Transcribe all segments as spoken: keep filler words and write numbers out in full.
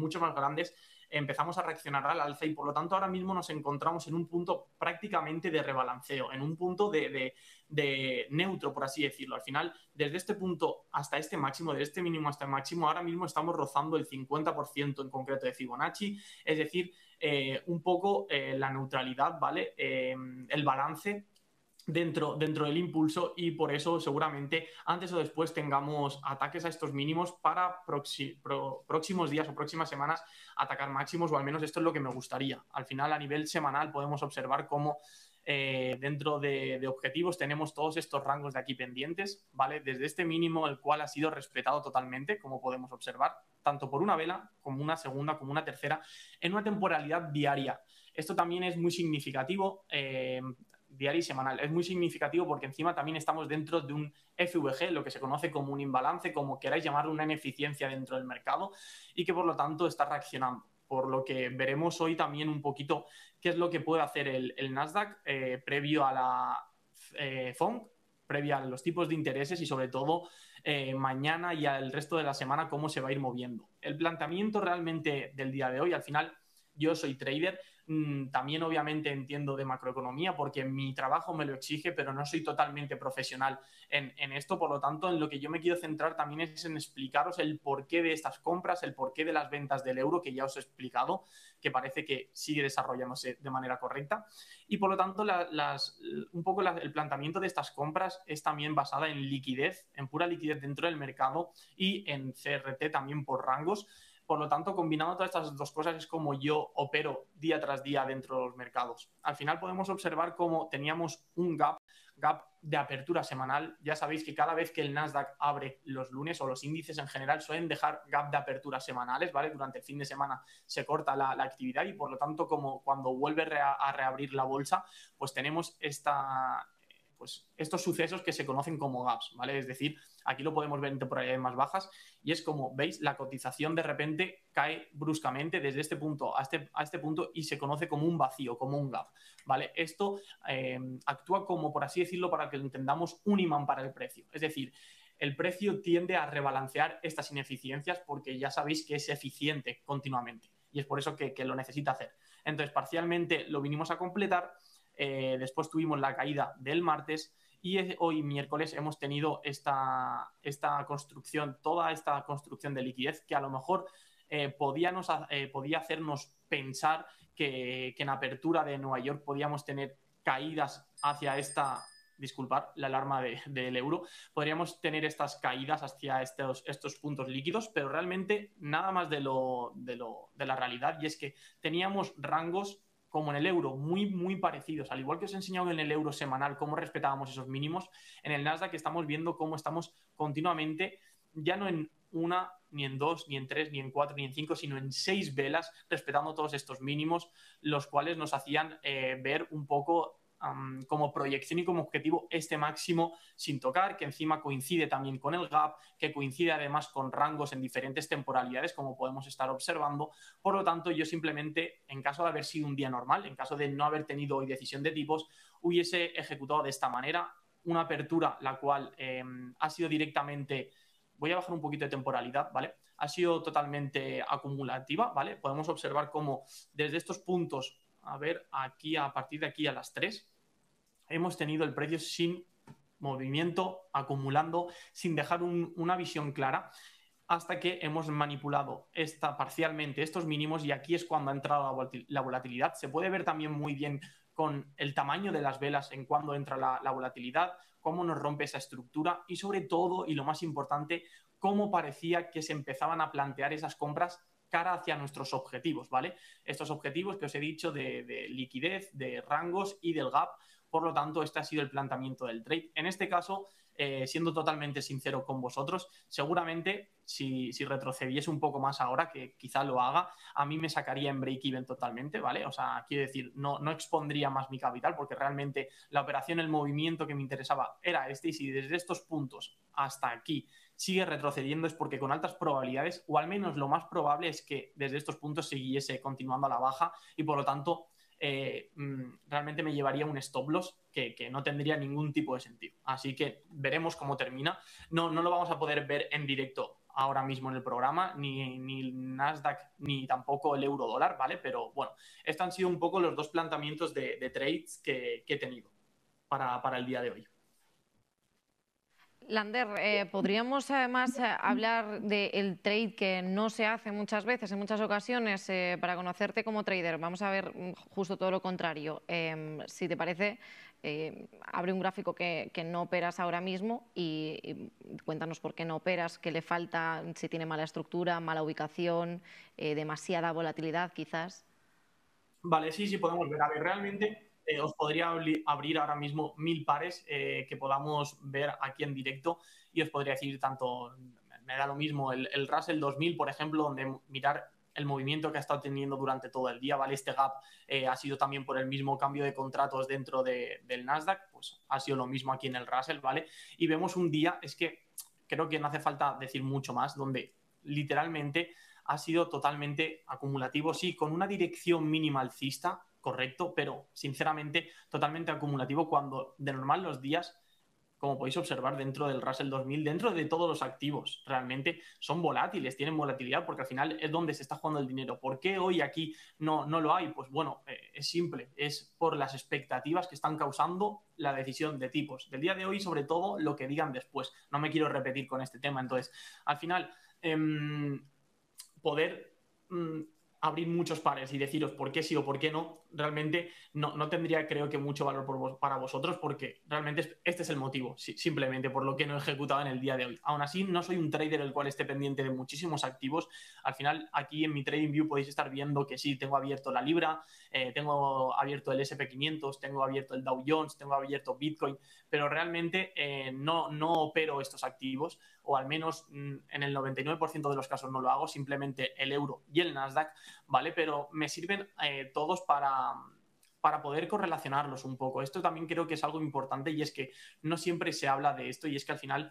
mucho más grandes, empezamos a reaccionar al alza y por lo tanto ahora mismo nos encontramos en un punto prácticamente de rebalanceo, en un punto de, de, de neutro, por así decirlo. Al final, desde este punto hasta este máximo, desde este mínimo hasta el máximo, ahora mismo estamos rozando el cincuenta por ciento en concreto de Fibonacci, es decir, eh, un poco eh, la neutralidad, ¿vale? Eh, el balance Dentro, dentro del impulso y por eso seguramente antes o después tengamos ataques a estos mínimos para proxi, pro, próximos días o próximas semanas atacar máximos, o al menos esto es lo que me gustaría. Al final a nivel semanal podemos observar cómo eh, dentro de, de objetivos tenemos todos estos rangos de aquí pendientes, ¿vale? Desde este mínimo, el cual ha sido respetado totalmente, como podemos observar, tanto por una vela como una segunda, como una tercera, en una temporalidad diaria. Esto también es muy significativo, eh, diaria y semanal. Es muy significativo porque encima también estamos dentro de un F V G, lo que se conoce como un imbalance, como queráis llamarlo, una ineficiencia dentro del mercado y que por lo tanto está reaccionando. Por lo que veremos hoy también un poquito qué es lo que puede hacer el, el Nasdaq eh, previo a la eh, F O M C, previa a los tipos de intereses y sobre todo eh, mañana y al resto de la semana cómo se va a ir moviendo. El planteamiento realmente del día de hoy, al final yo soy trader, mmm, también obviamente entiendo de macroeconomía porque mi trabajo me lo exige, pero no soy totalmente profesional en, en esto, por lo tanto en lo que yo me quiero centrar también es en explicaros el porqué de estas compras, el porqué de las ventas del euro, que ya os he explicado, que parece que sigue desarrollándose de manera correcta y por lo tanto la, las, un poco la, el planteamiento de estas compras es también basada en liquidez, en pura liquidez dentro del mercado y en C R T también por rangos. Por lo tanto, combinando todas estas dos cosas es como yo opero día tras día dentro de los mercados. Al final podemos observar cómo teníamos un gap, gap de apertura semanal. Ya sabéis que cada vez que el Nasdaq abre los lunes o los índices en general suelen dejar gap de apertura semanales, ¿vale? Durante el fin de semana se corta la, la actividad y por lo tanto como cuando vuelve rea, a reabrir la bolsa, pues tenemos esta... pues estos sucesos que se conocen como gaps, ¿vale? Es decir, aquí lo podemos ver en temporalidades más bajas y es como, veis, la cotización de repente cae bruscamente desde este punto a este, a este punto y se conoce como un vacío, como un gap, ¿vale? Esto eh, actúa como, por así decirlo, para que lo entendamos, un imán para el precio. Es decir, el precio tiende a rebalancear estas ineficiencias porque ya sabéis que es eficiente continuamente y es por eso que, que lo necesita hacer. Entonces, parcialmente lo vinimos a completar. Eh, después tuvimos la caída del martes y hoy miércoles hemos tenido esta, esta construcción, toda esta construcción de liquidez que a lo mejor eh, podía, nos, eh, podía hacernos pensar que, que en apertura de Nueva York podíamos tener caídas hacia esta... disculpar la alarma de, del euro, podríamos tener estas caídas hacia estos, estos puntos líquidos, pero realmente nada más de, lo, de, lo, de la realidad, y es que teníamos rangos como en el euro, muy, muy parecidos. Al igual que os he enseñado en el euro semanal cómo respetábamos esos mínimos, en el Nasdaq estamos viendo cómo estamos continuamente, ya no en una, ni en dos, ni en tres, ni en cuatro, ni en cinco, sino en seis velas, respetando todos estos mínimos, los cuales nos hacían eh, ver un poco Um, como proyección y como objetivo este máximo sin tocar, que encima coincide también con el gap, que coincide además con rangos en diferentes temporalidades, como podemos estar observando. Por lo tanto, yo simplemente, en caso de haber sido un día normal, en caso de no haber tenido hoy decisión de tipos, hubiese ejecutado de esta manera una apertura, la cual eh, ha sido directamente... Voy a bajar un poquito de temporalidad, ¿vale? Ha sido totalmente acumulativa, ¿vale? Podemos observar cómo desde estos puntos, a ver, aquí a partir de aquí a las tres, hemos tenido el precio sin movimiento, acumulando, sin dejar un, una visión clara, hasta que hemos manipulado esta, parcialmente estos mínimos y aquí es cuando ha entrado la volatilidad. Se puede ver también muy bien con el tamaño de las velas en cuando entra la, la volatilidad, cómo nos rompe esa estructura y sobre todo, y lo más importante, cómo parecía que se empezaban a plantear esas compras cara hacia nuestros objetivos, ¿vale? Estos objetivos que os he dicho de, de liquidez, de rangos y del gap. Por lo tanto, este ha sido el planteamiento del trade. En este caso, eh, siendo totalmente sincero con vosotros, seguramente si, si retrocediese un poco más ahora, que quizá lo haga, a mí me sacaría en break-even totalmente, ¿vale? O sea, quiero decir, no, no expondría más mi capital porque realmente la operación, el movimiento que me interesaba era este y si desde estos puntos hasta aquí sigue retrocediendo es porque con altas probabilidades, o al menos lo más probable es que desde estos puntos siguiese continuando a la baja y por lo tanto eh, realmente me llevaría un stop loss que, que no tendría ningún tipo de sentido. Así que veremos cómo termina. No, no lo vamos a poder ver en directo ahora mismo en el programa, ni, ni el Nasdaq ni tampoco el euro dólar, ¿vale? Pero bueno, estos han sido un poco los dos planteamientos de, de trades que, que he tenido para, para el día de hoy. Lander, eh, podríamos además eh, hablar del trade que no se hace muchas veces, en muchas ocasiones, eh, para conocerte como trader. Vamos a ver justo todo lo contrario. Eh, si te parece, eh, abre un gráfico que, que no operas ahora mismo y, y cuéntanos por qué no operas, qué le falta, si tiene mala estructura, mala ubicación, eh, demasiada volatilidad quizás. Vale, sí, sí, podemos ver. A ver, realmente eh, os podría abrir ahora mismo mil pares eh, que podamos ver aquí en directo y os podría decir tanto, me da lo mismo, el, el Russell dos mil, por ejemplo, donde mirar el movimiento que ha estado teniendo durante todo el día, ¿vale? Este gap eh, ha sido también por el mismo cambio de contratos dentro de, del Nasdaq, pues ha sido lo mismo aquí en el Russell, ¿vale? Y vemos un día, es que creo que no hace falta decir mucho más, donde literalmente ha sido totalmente acumulativo, sí, con una dirección mínima alcista, correcto, pero sinceramente totalmente acumulativo cuando de normal los días, como podéis observar dentro del Russell dos mil, dentro de todos los activos, realmente son volátiles, tienen volatilidad porque al final es donde se está jugando el dinero. ¿Por qué hoy aquí no, no lo hay? Pues bueno, eh, es simple, es por las expectativas que están causando la decisión de tipos. Del día de hoy, sobre todo, lo que digan después. No me quiero repetir con este tema. Entonces, al final... Eh, poder mmm, abrir muchos pares y deciros por qué sí o por qué no, realmente no, no tendría, creo que, mucho valor por vos, para vosotros, porque realmente este es el motivo, sí, simplemente por lo que no he ejecutado en el día de hoy. Aún así, no soy un trader el cual esté pendiente de muchísimos activos. Al final, aquí en mi TradingView podéis estar viendo que sí, tengo abierto la Libra, eh, tengo abierto el ese and pe quinientos, tengo abierto el Dow Jones, tengo abierto Bitcoin, pero realmente eh, no, no opero estos activos, o al menos mmm, en el noventa y nueve por ciento de los casos no lo hago, simplemente el euro y el Nasdaq, ¿vale? Pero me sirven eh, todos para, para poder correlacionarlos un poco. Esto también creo que es algo importante y es que no siempre se habla de esto y es que al final,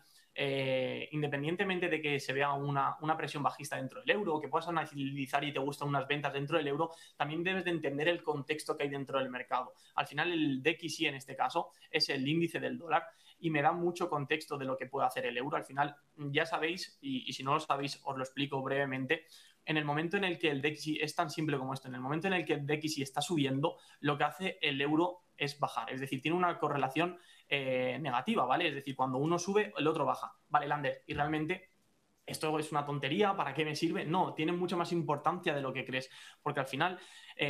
eh, independientemente de que se vea una, una presión bajista dentro del euro o que puedas analizar y te gustan unas ventas dentro del euro, también debes de entender el contexto que hay dentro del mercado. Al final el D X Y en este caso es el índice del dólar y me da mucho contexto de lo que puede hacer el euro. Al final, ya sabéis, y, y si no lo sabéis, os lo explico brevemente, en el momento en el que el D X Y es tan simple como esto, en el momento en el que el D X Y está subiendo, lo que hace el euro es bajar, es decir, tiene una correlación eh, negativa, ¿vale? Es decir, cuando uno sube, el otro baja, ¿vale, Lander? Y realmente... ¿esto es una tontería? ¿Para qué me sirve? No, tiene mucha más importancia de lo que crees, porque al final...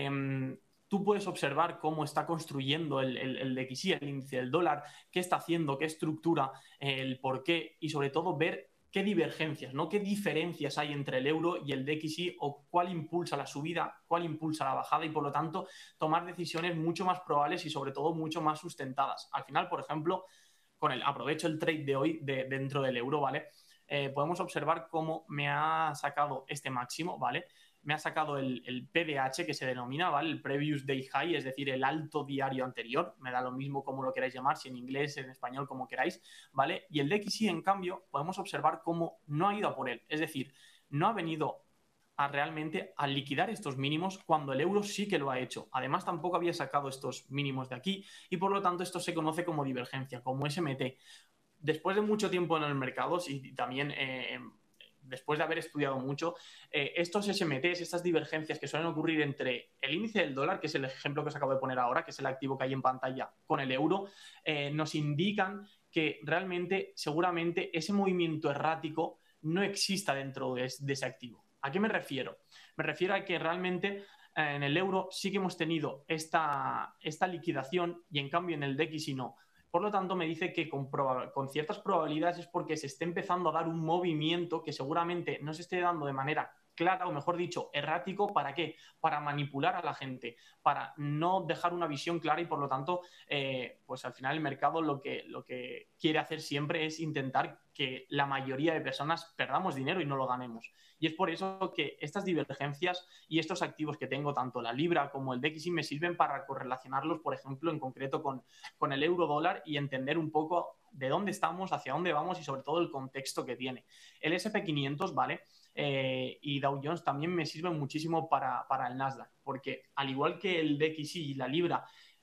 Eh, tú puedes observar cómo está construyendo el, el, el D X Y, el índice del dólar, qué está haciendo, qué estructura, el por qué y sobre todo ver qué divergencias, ¿no? Qué diferencias hay entre el euro y el D X Y o cuál impulsa la subida, cuál impulsa la bajada y por lo tanto tomar decisiones mucho más probables y sobre todo mucho más sustentadas. Al final, por ejemplo, con el aprovecho el trade de hoy de, dentro del euro, ¿vale? Eh, podemos observar cómo me ha sacado este máximo, ¿vale? Me ha sacado el, el P D H que se denomina, ¿vale? El Previous Day High, es decir, el alto diario anterior, me da lo mismo como lo queráis llamar, si en inglés, en español, como queráis, ¿vale? Y el D X Y, en cambio, podemos observar cómo no ha ido a por él, es decir, no ha venido a realmente a liquidar estos mínimos cuando el euro sí que lo ha hecho. Además, tampoco había sacado estos mínimos de aquí y por lo tanto esto se conoce como divergencia, como ese eme te. Después de mucho tiempo en el mercado y también eh, después de haber estudiado mucho, eh, estos ese eme tes, estas divergencias que suelen ocurrir entre el índice del dólar, que es el ejemplo que os acabo de poner ahora, que es el activo que hay en pantalla, con el euro, eh, nos indican que realmente, seguramente, ese movimiento errático no exista dentro de, de ese activo. ¿A qué me refiero? Me refiero a que realmente eh, en el euro sí que hemos tenido esta, esta liquidación y en cambio en el D X Y no. Por lo tanto, me dice que con, con ciertas probabilidades es porque se esté empezando a dar un movimiento que seguramente no se esté dando de manera clara, o mejor dicho, errático. ¿Para qué? Para manipular a la gente, para no dejar una visión clara y, por lo tanto, eh, pues al final el mercado lo que, lo que quiere hacer siempre es intentar que la mayoría de personas perdamos dinero y no lo ganemos. Y es por eso que estas divergencias y estos activos que tengo, tanto la Libra como el D X Y, me sirven para correlacionarlos, por ejemplo, en concreto con, con el euro dólar y entender un poco de dónde estamos, hacia dónde vamos y sobre todo el contexto que tiene. El ese and pe quinientos, ¿vale? Eh, y Dow Jones también me sirven muchísimo para, para el Nasdaq, porque al igual que el D X Y y la Libra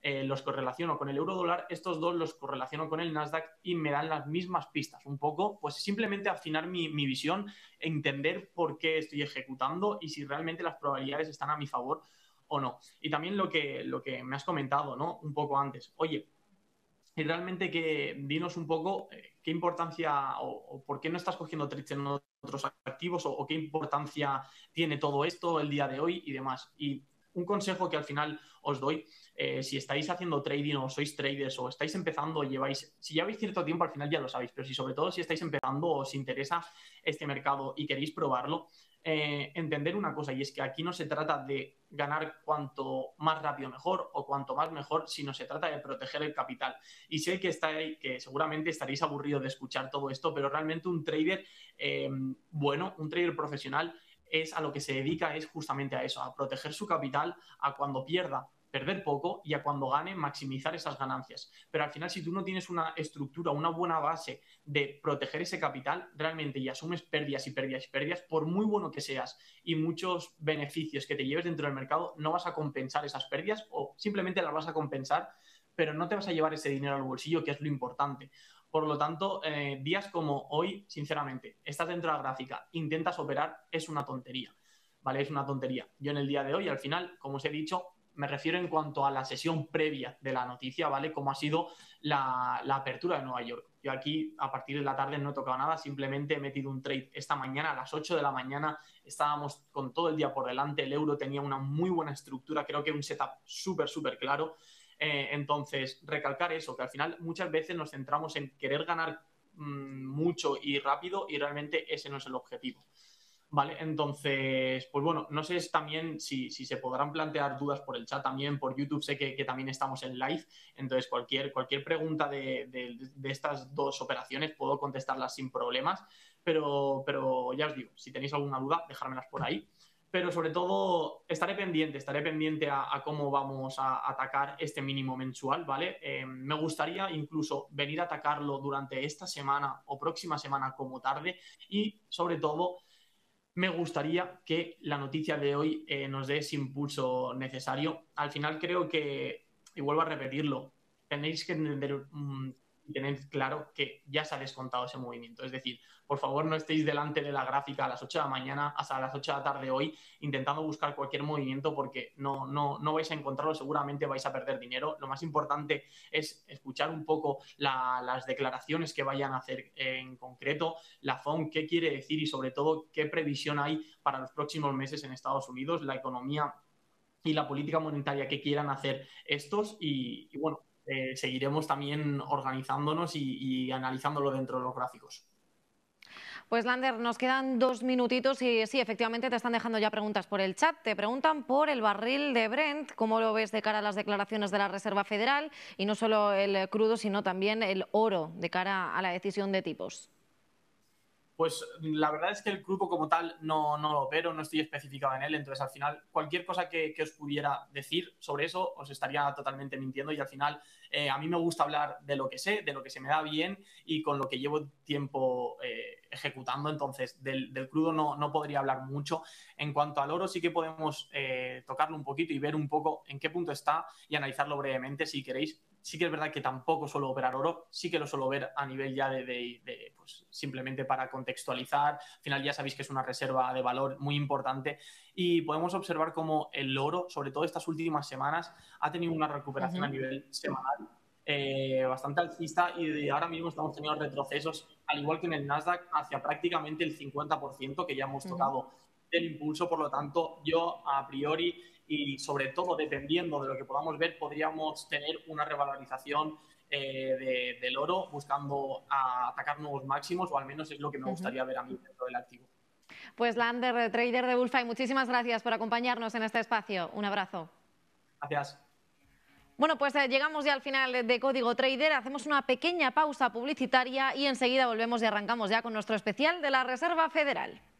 eh, los correlaciono con el euro dólar, estos dos los correlaciono con el Nasdaq y me dan las mismas pistas. Un poco, pues simplemente afinar mi, mi visión, entender por qué estoy ejecutando y si realmente las probabilidades están a mi favor o no. Y también lo que, lo que me has comentado, ¿no? Un poco antes. Oye, y realmente que dinos un poco eh, qué importancia o, o por qué no estás cogiendo trades en otros activos o, o qué importancia tiene todo esto el día de hoy y demás. Y un consejo que al final os doy, eh, si estáis haciendo trading o sois traders o estáis empezando o lleváis, si lleváis cierto tiempo al final ya lo sabéis, pero si sobre todo si estáis empezando o os interesa este mercado y queréis probarlo, eh, entender una cosa, y es que aquí no se trata de ganar cuanto más rápido mejor o cuanto más mejor, sino se trata de proteger el capital. Y sé que, estáis, que seguramente estaréis aburridos de escuchar todo esto, pero realmente un trader eh, bueno, un trader profesional es a lo que se dedica, es justamente a eso, a proteger su capital, a cuando pierda perder poco y a cuando gane maximizar esas ganancias. Pero al final, si tú no tienes una estructura, una buena base de proteger ese capital realmente y asumes pérdidas y pérdidas y pérdidas, por muy bueno que seas y muchos beneficios que te lleves dentro del mercado, no vas a compensar esas pérdidas o simplemente las vas a compensar, pero no te vas a llevar ese dinero al bolsillo, que es lo importante. Por lo tanto, eh, días como hoy, sinceramente, estás dentro de la gráfica, intentas operar, es una tontería, ¿vale? Es una tontería. Yo en el día de hoy, al final, como os he dicho, me refiero en cuanto a la sesión previa de la noticia, ¿vale? Como ha sido la, la apertura de Nueva York. Yo aquí, a partir de la tarde, no he tocado nada, simplemente he metido un trade esta mañana a las ocho de la mañana, estábamos con todo el día por delante, el euro tenía una muy buena estructura, creo que un setup súper, súper claro. Eh, entonces, recalcar eso, que al final muchas veces nos centramos en querer ganar mmm, mucho y rápido y realmente ese no es el objetivo. Vale, entonces, pues bueno, no sé también si, si se podrán plantear dudas por el chat también, por YouTube sé que, que también estamos en live, entonces cualquier, cualquier pregunta de, de, de estas dos operaciones puedo contestarlas sin problemas, pero, pero ya os digo, si tenéis alguna duda, dejármelas por ahí. Pero sobre todo estaré pendiente, estaré pendiente a, a cómo vamos a atacar este mínimo mensual, ¿vale? Eh, me gustaría incluso venir a atacarlo durante esta semana o próxima semana como tarde y sobre todo me gustaría que la noticia de hoy eh, nos dé ese impulso necesario. Al final creo que, y vuelvo a repetirlo, tenéis que entender mmm, y tener claro que ya se ha descontado ese movimiento. Es decir, por favor no estéis delante de la gráfica a las ocho de la mañana hasta las ocho de la tarde hoy intentando buscar cualquier movimiento porque no, no, no vais a encontrarlo, seguramente vais a perder dinero. Lo más importante es escuchar un poco la, las declaraciones que vayan a hacer en concreto, la F O M, qué quiere decir y sobre todo qué previsión hay para los próximos meses en Estados Unidos, la economía y la política monetaria que quieran hacer estos y, y bueno, eh, seguiremos también organizándonos y, y analizándolo dentro de los gráficos. Pues Lander, nos quedan dos minutitos y sí, efectivamente te están dejando ya preguntas por el chat. Te preguntan por el barril de Brent, cómo lo ves de cara a las declaraciones de la Reserva Federal y no solo el crudo, sino también el oro de cara a la decisión de tipos. Pues la verdad es que el crudo como tal no, no lo opero, no estoy especificado en él, entonces al final cualquier cosa que, que os pudiera decir sobre eso os estaría totalmente mintiendo y al final eh, a mí me gusta hablar de lo que sé, de lo que se me da bien y con lo que llevo tiempo eh, ejecutando, entonces del, del crudo no, no podría hablar mucho. En cuanto al oro sí que podemos eh, tocarlo un poquito y ver un poco en qué punto está y analizarlo brevemente si queréis. Sí que es verdad que tampoco suelo operar oro, sí que lo suelo ver a nivel ya de, de, de pues simplemente para contextualizar. Al final ya sabéis que es una reserva de valor muy importante y podemos observar cómo el oro, sobre todo estas últimas semanas, ha tenido una recuperación uh-huh. a nivel semanal eh, bastante alcista y de ahora mismo estamos teniendo retrocesos, al igual que en el Nasdaq, hacia prácticamente el cincuenta por ciento que ya hemos tocado uh-huh. del impulso. Por lo tanto, yo a priori y sobre todo dependiendo de lo que podamos ver podríamos tener una revalorización eh, de, del oro buscando a atacar nuevos máximos o al menos es lo que me gustaría uh-huh. ver a mí dentro del activo. Pues Lander, trader de Bullfrog, muchísimas gracias por acompañarnos en este espacio. Un abrazo. Gracias. Bueno, pues eh, llegamos ya al final de Código Trader, hacemos una pequeña pausa publicitaria y enseguida volvemos y arrancamos ya con nuestro especial de la Reserva Federal.